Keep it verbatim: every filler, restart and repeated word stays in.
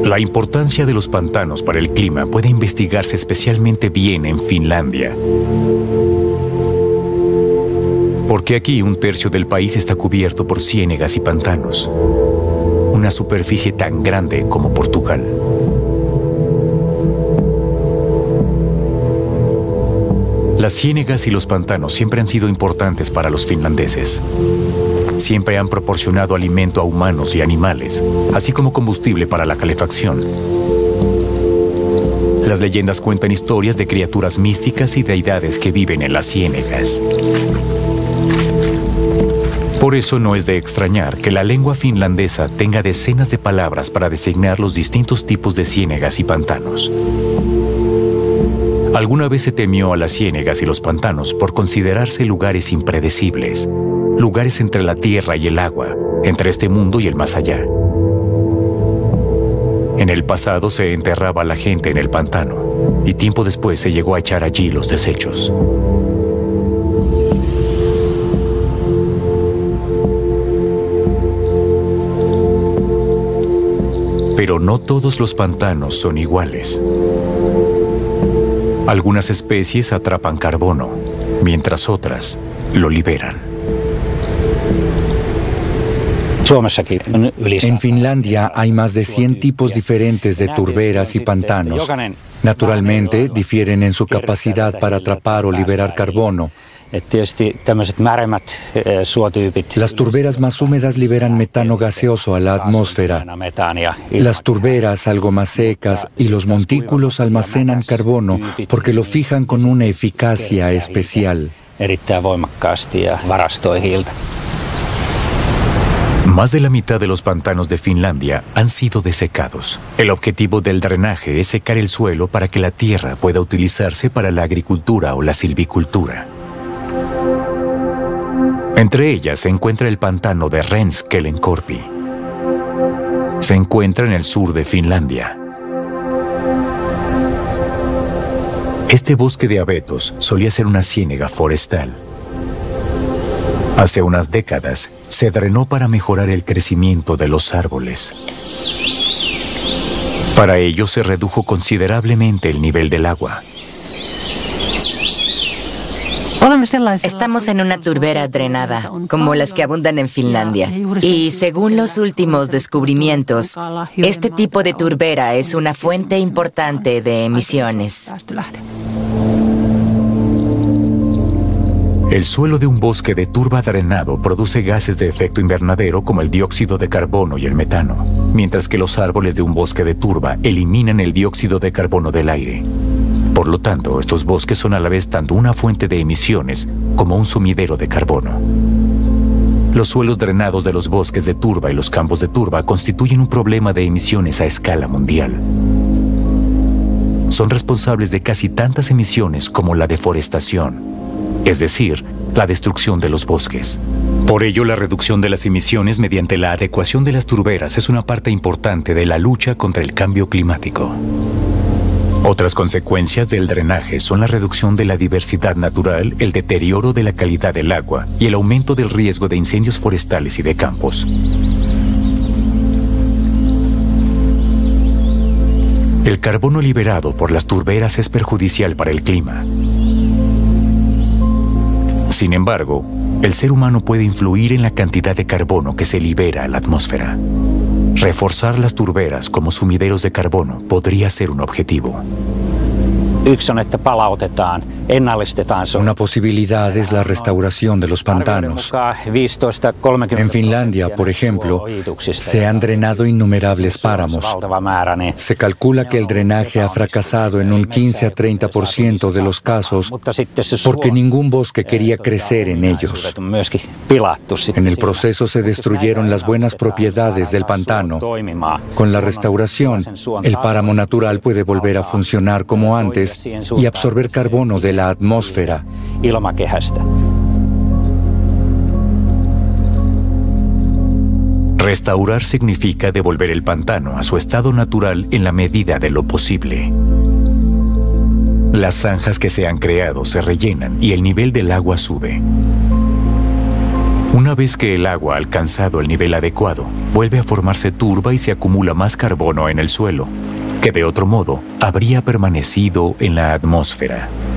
La importancia de los pantanos para el clima puede investigarse especialmente bien en Finlandia, porque aquí un tercio del país está cubierto por ciénegas y pantanos, una superficie tan grande como Portugal. Las ciénegas y los pantanos siempre han sido importantes para los finlandeses. Siempre han proporcionado alimento a humanos y animales, así como combustible para la calefacción. Las leyendas cuentan historias de criaturas místicas y deidades que viven en las ciénegas. Por eso no es de extrañar que la lengua finlandesa tenga decenas de palabras para designar los distintos tipos de ciénegas y pantanos. Alguna vez se temió a las ciénegas y los pantanos por considerarse lugares impredecibles, lugares entre la tierra y el agua, entre este mundo y el más allá. En el pasado se enterraba a la gente en el pantano, y tiempo después se llegó a echar allí los desechos. Pero no todos los pantanos son iguales. Algunas especies atrapan carbono, mientras otras lo liberan. En Finlandia hay más de cien tipos diferentes de turberas y pantanos. Naturalmente, difieren en su capacidad para atrapar o liberar carbono. Las turberas más húmedas liberan metano gaseoso a la atmósfera. Las turberas algo más secas y los montículos almacenan carbono porque lo fijan con una eficacia especial. Más de la mitad de los pantanos de Finlandia han sido desecados. El objetivo del drenaje es secar el suelo para que la tierra pueda utilizarse para la agricultura o la silvicultura. Entre ellas se encuentra el pantano de Renskelenkorpi. Se encuentra en el sur de Finlandia. Este bosque de abetos solía ser una ciénega forestal. Hace unas décadas se drenó para mejorar el crecimiento de los árboles. Para ello se redujo considerablemente el nivel del agua. Estamos en una turbera drenada, como las que abundan en Finlandia. Y según los últimos descubrimientos, este tipo de turbera es una fuente importante de emisiones. El suelo de un bosque de turba drenado produce gases de efecto invernadero como el dióxido de carbono y el metano, mientras que los árboles de un bosque de turba eliminan el dióxido de carbono del aire. Por lo tanto, estos bosques son a la vez tanto una fuente de emisiones como un sumidero de carbono. Los suelos drenados de los bosques de turba y los campos de turba constituyen un problema de emisiones a escala mundial. Son responsables de casi tantas emisiones como la deforestación, es decir, la destrucción de los bosques. Por ello, la reducción de las emisiones mediante la adecuación de las turberas es una parte importante de la lucha contra el cambio climático. Otras consecuencias del drenaje son la reducción de la diversidad natural, el deterioro de la calidad del agua y el aumento del riesgo de incendios forestales y de campos. El carbono liberado por las turberas es perjudicial para el clima. Sin embargo, el ser humano puede influir en la cantidad de carbono que se libera a la atmósfera. Reforzar las turberas como sumideros de carbono podría ser un objetivo. Una posibilidad es la restauración de los pantanos. En Finlandia, por ejemplo, se han drenado innumerables páramos. Se calcula que el drenaje ha fracasado en un quince a treinta por ciento de los casos porque ningún bosque quería crecer en ellos. En el proceso se destruyeron las buenas propiedades del pantano. Con la restauración, el páramo natural puede volver a funcionar como antes y absorber carbono de la atmósfera. Restaurar significa devolver el pantano a su estado natural en la medida de lo posible. Las zanjas que se han creado se rellenan y el nivel del agua sube. Una vez que el agua ha alcanzado el nivel adecuado, vuelve a formarse turba y se acumula más carbono en el suelo, que de otro modo habría permanecido en la atmósfera.